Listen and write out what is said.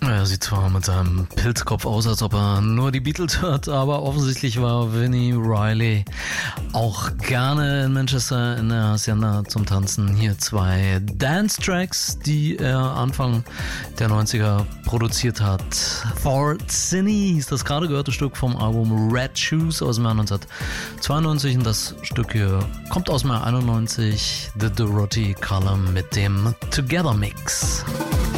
Er sieht zwar mit seinem Pilzkopf aus, als ob er nur die Beatles hört, aber offensichtlich war Vinnie Riley auch gerne in Manchester in der Hacienda zum Tanzen. Hier 2 Dance-Tracks, die er Anfang der 90er produziert hat. For Cine ist das gerade gehörte Stück vom Album Red Shoes aus dem Jahr 1992 und das Stück hier kommt aus dem Jahr 91, The Dorothy Column mit dem Together Mix.